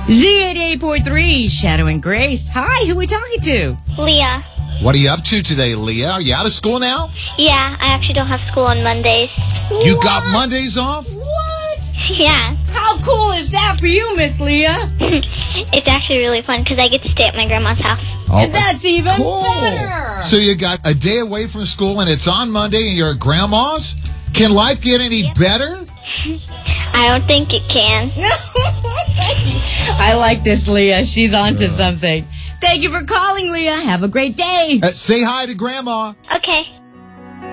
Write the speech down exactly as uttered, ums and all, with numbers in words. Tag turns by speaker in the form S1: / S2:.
S1: Z eighty-eight point three, Shadow and Grace. Hi, who are we talking to?
S2: Leah.
S3: What are you up to today, Leah? Are you out of school now?
S2: Yeah, I actually don't have school on Mondays.
S3: You
S1: What?
S3: got Mondays off?
S1: What?
S2: Yeah.
S1: How cool is that for you, Miss Leah?
S2: It's actually really fun because I get to stay at my grandma's house.
S3: Oh,
S1: That's even
S3: cool.
S1: better.
S3: So you got a day away from school and it's on Monday and you're at grandma's? Can life get any
S2: Yep.
S3: better?
S2: I don't think it can.
S1: I like this, Leah. She's onto something. Thank you for calling, Leah. Have a great day.
S3: Uh, say hi to grandma.
S2: Okay.